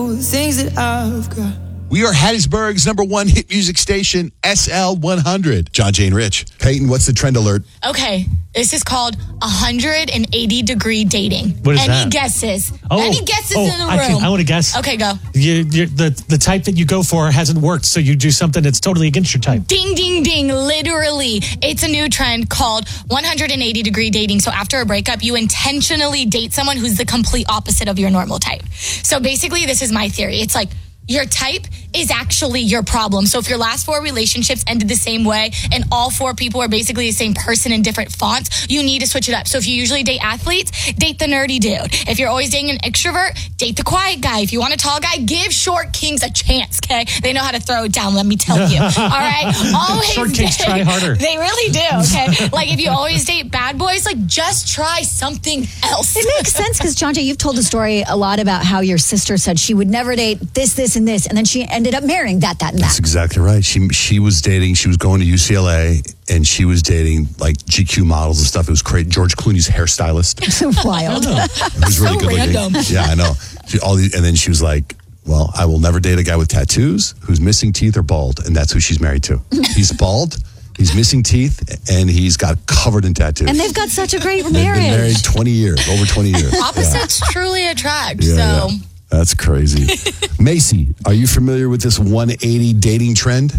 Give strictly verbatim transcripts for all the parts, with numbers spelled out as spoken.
Things that I've got. We are Hattiesburg's number one hit music station, S L one hundred. John, Jane, Rich. Peyton, what's the trend alert? Okay, this is called one hundred eighty degree dating. What is Any that? guesses? Oh, Any guesses oh, in the room? I, can, I want to guess. Okay, go. You, you're, the, the type that you go for hasn't worked, so you do something that's totally against your type. Ding, ding, ding. Literally. It's a new trend called one hundred eighty degree dating. So after a breakup, you intentionally date someone who's the complete opposite of your normal type. So basically, this is my theory. It's like, your type is actually your problem. So if your last four relationships ended the same way and all four people are basically the same person in different fonts, you need to switch it up. So if you usually date athletes, date the nerdy dude. If you're always dating an extrovert, date the quiet guy. If you want a tall guy, give short kings a chance, okay? They know how to throw it down, let me tell you. All right? Always Short kings date, try harder. They really do, okay? Like if you always date bad boys, like just try something else. It makes sense because, John Jay, you've told the story a lot about how your sister said she would never date this, this, and this, and then she ended up marrying that, that, and that. That's exactly right. She she was dating, she was going to U C L A, and she was dating like G Q models and stuff. It was great. George Clooney's hairstylist. Wild. It was really So good random. looking. Yeah, I know. She, all these, and then she was like, well, I will never date a guy with tattoos who's missing teeth or bald. And that's who she's married to. He's bald, he's missing teeth, and he's got covered in tattoos. And they've got such a great They've marriage. been married twenty years, over twenty years. Opposites truly attract, Yeah, so... yeah. That's crazy. Macy, are you familiar with this one eighty dating trend?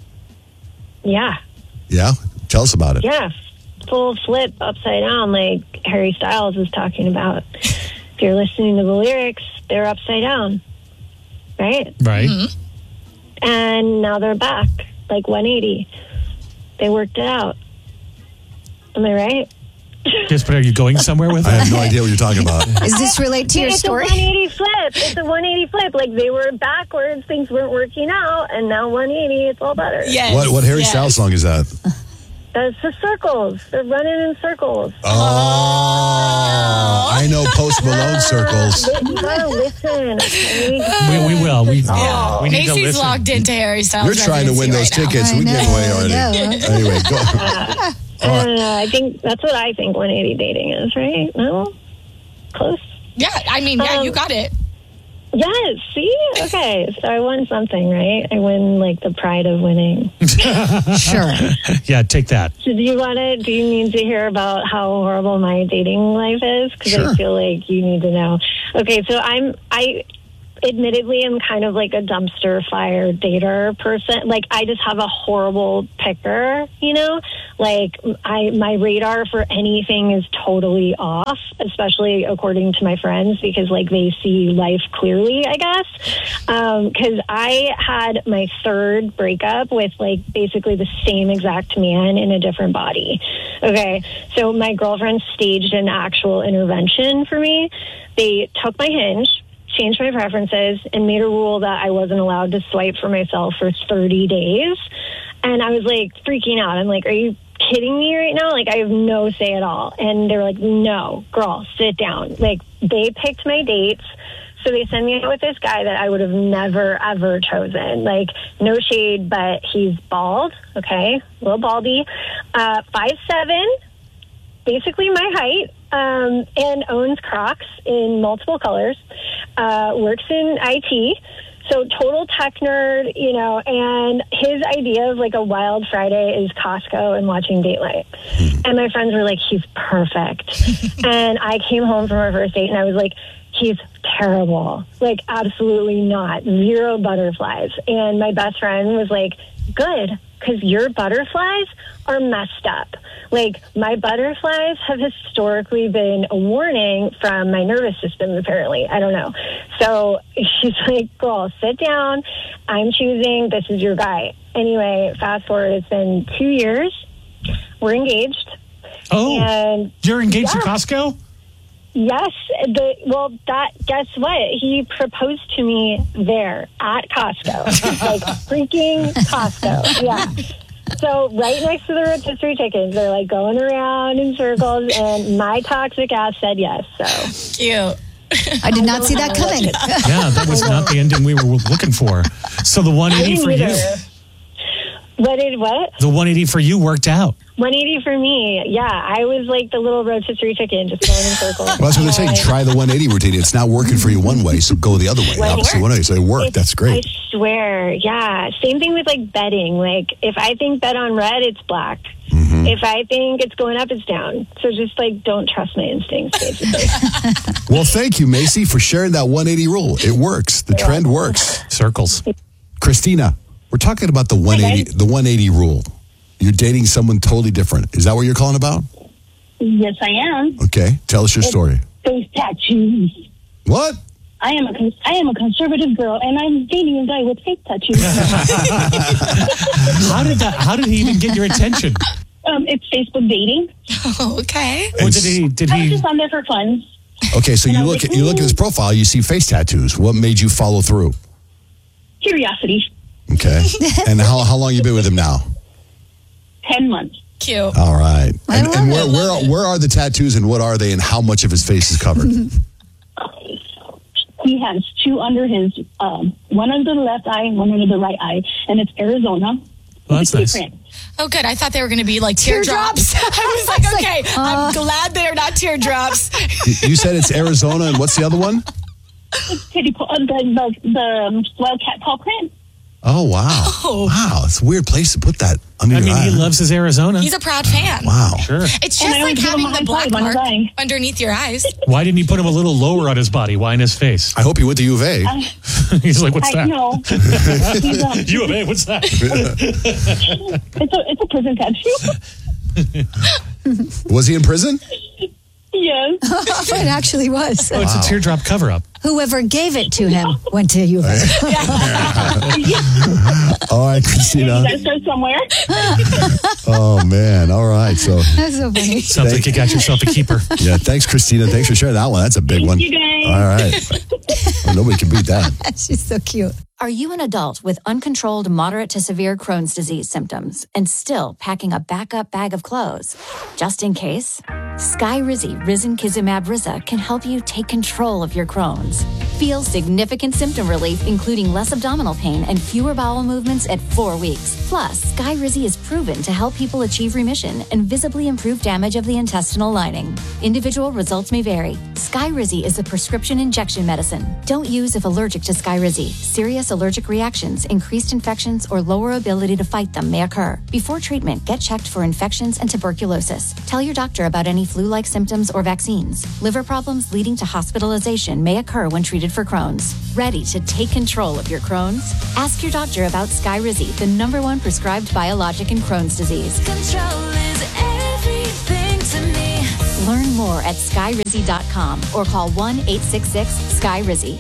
Yeah. Yeah? Tell us about it. Yeah. Full flip upside down like Harry Styles is talking about. If you're listening to the lyrics, they're upside down. Right? Right. Mm-hmm. And now they're back, like one eighty. They worked it out. Am I right? Yes, but are you going somewhere with I it? have no idea what you're talking about. Does this relate to your it's story? a one eighty flip. It's a one eighty flip. Like they were backwards, things weren't working out, and now one eighty, it's all better. Yes. What what Harry yes. Styles song is that? That's the circles. They're running in circles. Oh, I know Post Malone circles. You gotta listen. Okay? We, we will. We, Yeah. we need to Macy's listen. locked into Harry Styles. You're trying to win those residency right now. tickets. We I gave know, away I already. know. Anyway, go. I don't know. I think that's what I think one eighty dating is, right? No? Close? Yeah, I mean, yeah, Um, you got it. Yes, see? Okay, so I won something, right? I win, like, the pride of winning. Sure. Yeah, take that. So do you want to, do you need to hear about how horrible my dating life is? Because Sure. I feel like you need to know. Okay, so I'm, I admittedly am kind of like a dumpster fire dater person. Like, I just have a horrible picker, you know? Like, I my radar for anything is totally off, especially according to my friends, because, like, they see life clearly, I guess. Because I had my third breakup with, like, basically the same exact man in a different body. Okay, so my girlfriend staged an actual intervention for me. They took my Hinge, changed my preferences, and made a rule that I wasn't allowed to swipe for myself for thirty days. And I was, like, freaking out. I'm like, are you kidding me right now? Like, I have no say at all. And they're like, no, girl, sit down. Like, they picked my dates. So they send me out with this guy that I would have never, ever chosen. Like, no shade, but he's bald, okay, a little baldy, uh, five seven, basically my height, um, and owns Crocs in multiple colors, uh, works in I T, so total tech nerd, you know, and his idea of, like, a wild Friday is Costco and watching Dateline. And my friends were like, he's perfect. And I came home from our first date, and I was like, he's terrible. Like, absolutely not. Zero butterflies. And my best friend was like, good, because your butterflies are messed up. Like, my butterflies have historically been a warning from my nervous system, apparently. I don't know. So she's like, girl, sit down. I'm choosing. This is your guy. Anyway, fast forward, it's been two years. We're engaged. Oh, And you're engaged yeah. to Costco? Yes, the well, that guess what? He proposed to me there at Costco, like freaking Costco. Yeah. So right next to the rotisserie chickens, they're like going around in circles, and my toxic ass said yes. So Cute. I did not see that coming. Yeah, that was not the ending we were looking for. So the one eighty for you. What did what? The one eighty for you worked out. one eighty for me. Yeah, I was like the little rotisserie chicken, just going in circles. Well, that's what they're saying. And Try the one eighty routine. It's not working for you one way, so go the other way. The Well, it opposite worked. one eighty. So it worked. It's- That's great. I swear. Yeah. Same thing with like betting. Like if I think bet on red, it's black. Mm-hmm. If I think it's going up, it's down. So just like don't trust my instincts, basically. Well, thank you, Macy, for sharing that one eighty rule. It works. The trend works. Circles. Christina, we're talking about the one eighty, the one eighty rule. You're dating someone totally different. Is that what you're calling about? Yes, I am. Okay, tell us your story. Face tattoos. What? I am a con- I am a conservative girl, and I'm dating a guy with face tattoos. How did that? How did he even get your attention? um, it's Facebook dating. Oh, okay. Or did he? Did I was he? just on there for fun. Okay, so And you I was look like, at you look at his profile. You see face tattoos. What made you follow through? Curiosity. Okay, and how how long you been with him now? Ten months. Cute. All right. I And, love and it. where where where are the tattoos and what are they and how much of his face is covered? He has two under his, um, one under the left eye and one under the right eye, and it's Arizona. Well, that's It's nice. different. Oh, good. I thought they were going to be like teardrops. Teardrops. I was like, okay, uh, I'm glad they're not teardrops. You- you said it's Arizona, and what's the other one? Titty paw, uh, the, the, the um, wildcat paw print. Oh wow! Oh. Wow, it's a weird place to put that under I your mean, eye. he loves his Arizona. He's a proud fan. Wow. Sure. It's And just I like always give him having a high the black five on his mark eye. underneath your eyes. Why didn't he put him a little lower on his body? Why in his face? I hope you went to U of A. He's like, what's I that? know. He's, um, U of A, what's that? it's a it's a prison tattoo. Was he in prison? Yes. It actually was. Oh, it's a teardrop cover up. Whoever gave it to him went to U of A. All right, You Christina. gotta start somewhere. Oh man. All right. So That's so funny. Sounds like you got yourself a keeper. yeah, thanks, Christina. Thanks for sharing that one. That's a big Thank one. you, guys. All right. Well, nobody can beat that. She's so cute. Are you an adult with uncontrolled moderate to severe Crohn's disease symptoms and still packing a backup bag of clothes? Just in case, Skyrizi Risankizumab Riza can help you take control of your Crohn's. Feel significant symptom relief, including less abdominal pain and fewer bowel movements at four weeks. Plus, Skyrizi is proven to help people achieve remission and visibly improve damage of the intestinal lining. Individual results may vary. Skyrizi is a prescription injection medicine. Don't use if allergic to Skyrizi. Serious allergic reactions, increased infections, or lower ability to fight them may occur. Before treatment, get checked for infections and tuberculosis. Tell your doctor about any flu-like symptoms or vaccines. Liver problems leading to hospitalization may occur when treated for Crohn's. Ready to take control of your Crohn's? Ask your doctor about Skyrizi, the number one prescribed biologic in Crohn's disease. Control is everything to me. Learn more at skyrizi dot com or call one eight six six Skyrizi.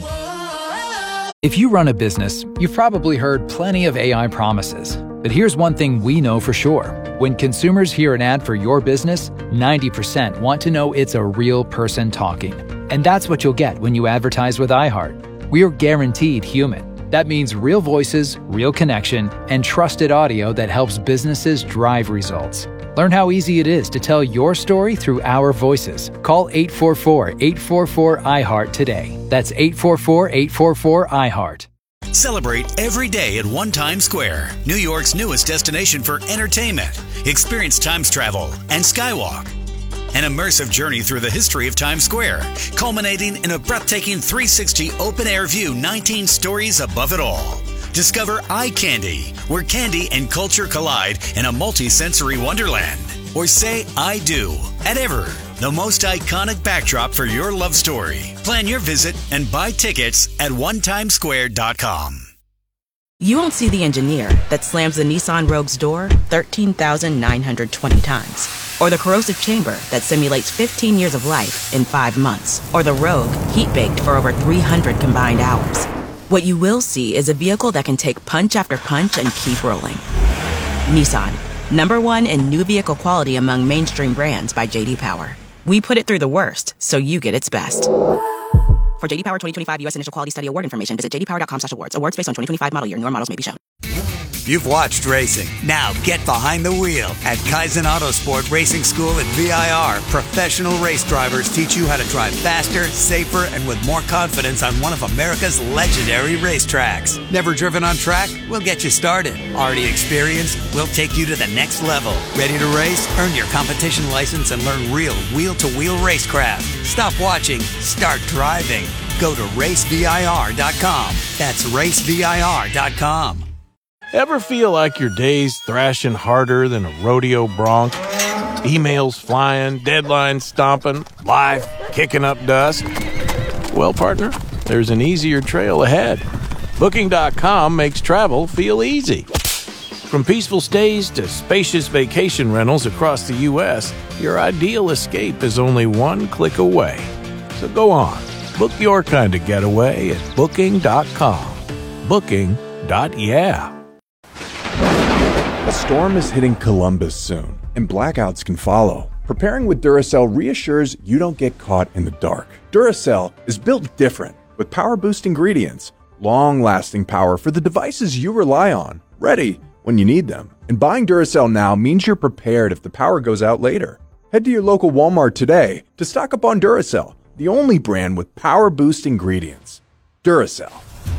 If you run a business, you've probably heard plenty of A I promises. But here's one thing we know for sure. When consumers hear an ad for your business, ninety percent want to know it's a real person talking. And that's what you'll get when you advertise with iHeart. We're guaranteed human. That means real voices, real connection, and trusted audio that helps businesses drive results. Learn how easy it is to tell your story through our voices. Call eight four four, eight four four, I heart today. That's eight four four, eight four four, I heart. Celebrate every day at One Times Square, New York's newest destination for entertainment. Experience Times travel and Skywalk. An immersive journey through the history of Times Square, culminating in a breathtaking three sixty open-air view, nineteen stories above it all. Discover Eye Candy, where candy and culture collide in a multi-sensory wonderland. Or say I do at Ever, the most iconic backdrop for your love story. Plan your visit and buy tickets at one times square dot com. You won't see the engineer that slams the Nissan Rogue's door thirteen thousand nine hundred twenty times. Or the corrosive chamber that simulates fifteen years of life in five months. Or the Rogue heat-baked for over three hundred combined hours. What you will see is a vehicle that can take punch after punch and keep rolling. Nissan, number one in new vehicle quality among mainstream brands by J D Power. We put it through the worst, so you get its best. For J D Power twenty twenty-five U S Initial Quality Study Award information, visit j d power dot com slash awards. Awards based on twenty twenty-five model year. Newer models may be shown. You've watched racing. Now get behind the wheel. At Kaizen Autosport Racing School at V I R, professional race drivers teach you how to drive faster, safer, and with more confidence on one of America's legendary racetracks. Never driven on track? We'll get you started. Already experienced? We'll take you to the next level. Ready to race? Earn your competition license and learn real wheel-to-wheel racecraft. Stop watching. Start driving. Go to race V I R dot com. That's race V I R dot com. Ever feel like your day's thrashing harder than a rodeo bronc? Emails flying, deadlines stomping, life kicking up dust? Well, partner, there's an easier trail ahead. Booking dot com makes travel feel easy. From peaceful stays to spacious vacation rentals across the U S, your ideal escape is only one click away. So go on, book your kind of getaway at booking dot com. Booking. Yeah. A storm is hitting Columbus soon, and blackouts can follow. Preparing with Duracell reassures you don't get caught in the dark. Duracell is built different, with power-boost ingredients, long-lasting power for the devices you rely on, ready when you need them. And buying Duracell now means you're prepared if the power goes out later. Head to your local Walmart today to stock up on Duracell, the only brand with power-boost ingredients. Duracell.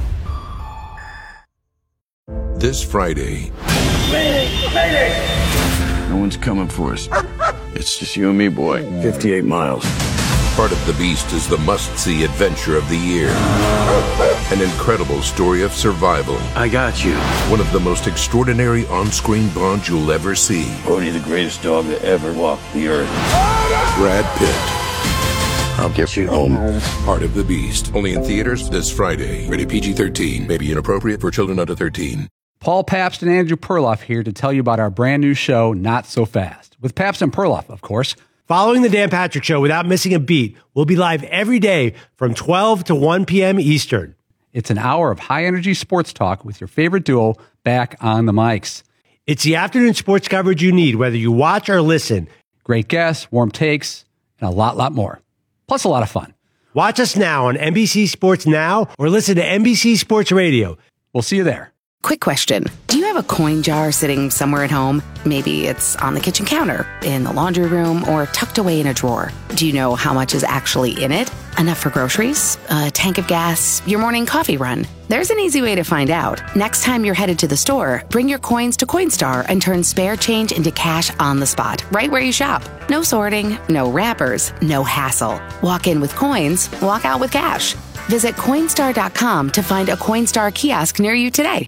This Friday... Mayday! Mayday! No one's coming for us. It's just you and me, boy. fifty-eight miles. Part of the Beast is the must-see adventure of the year. An incredible story of survival. I got you. One of the most extraordinary on-screen bonds you'll ever see. Bodhi, the greatest dog that ever walked the earth. Brad Pitt. I'll get you home. Part of the Beast. Only in theaters this Friday. Rated P G thirteen. May be inappropriate for children under thirteen. Paul Pabst and Andrew Perloff here to tell you about our brand new show, Not So Fast, with Pabst and Perloff, of course. Following the Dan Patrick Show without missing a beat, we'll be live every day from twelve to one p.m. Eastern. It's an hour of high-energy sports talk with your favorite duo back on the mics. It's the afternoon sports coverage you need, whether you watch or listen. Great guests, warm takes, and a lot, lot more. Plus a lot of fun. Watch us now on N B C Sports Now or listen to N B C Sports Radio. We'll see you there. Quick question. Do you have a coin jar sitting somewhere at home? Maybe it's on the kitchen counter, in the laundry room, or tucked away in a drawer. Do you know how much is actually in it? Enough for groceries? A tank of gas? Your morning coffee run? There's an easy way to find out. Next time you're headed to the store, bring your coins to Coinstar and turn spare change into cash on the spot, right where you shop. No sorting, no wrappers, no hassle. Walk in with coins, walk out with cash. Visit Coinstar dot com to find a Coinstar kiosk near you today.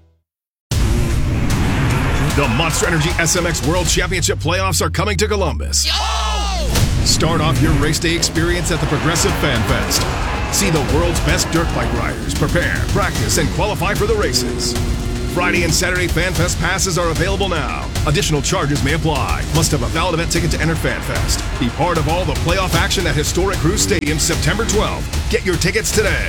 The Monster Energy S M X World Championship playoffs are coming to Columbus. Yo! Start off your race day experience at the Progressive Fan Fest. See the world's best dirt bike riders prepare, practice, and qualify for the races. Friday and Saturday Fan Fest passes are available now. Additional charges may apply. Must have a valid event ticket to enter Fan Fest. Be part of all the playoff action at historic Cruz Stadium September twelfth. Get your tickets today.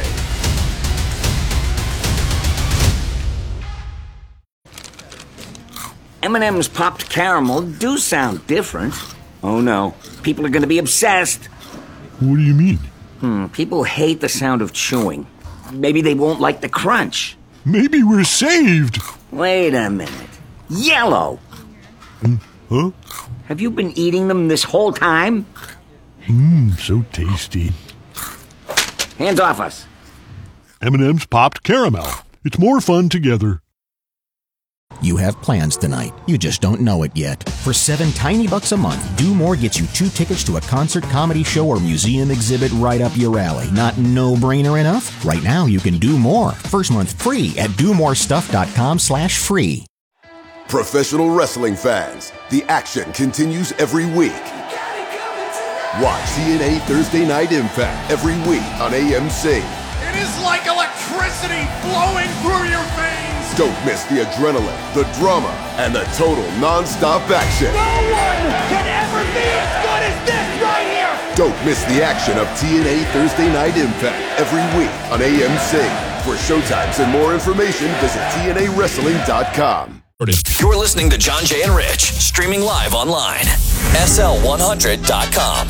M and M's popped caramel do sound different. Oh no, people are going to be obsessed. What do you mean? Hmm, people hate the sound of chewing. Maybe they won't like the crunch. Maybe we're saved. Wait a minute. Yellow. Mm, huh? Have you been eating them this whole time? Mmm, so tasty. Hands off us. M and M's popped caramel. It's more fun together. You have plans tonight. You just don't know it yet. For seven tiny bucks a month, Do More gets you two tickets to a concert, comedy show, or museum exhibit right up your alley. Not no-brainer enough? Right now, you can do more. First month free at do more stuff dot com slash free. Professional wrestling fans, the action continues every week. Watch T N A Thursday Night Impact every week on A M C. It is like electricity flowing through your veins. Don't miss the adrenaline, the drama, and the total non-stop action. No one can ever be as good as this right here. Don't miss the action of T N A Thursday Night Impact every week on A M C. For showtimes and more information, visit T N A wrestling dot com. You're listening to John Jay and Rich, streaming live online. S L one hundred dot com.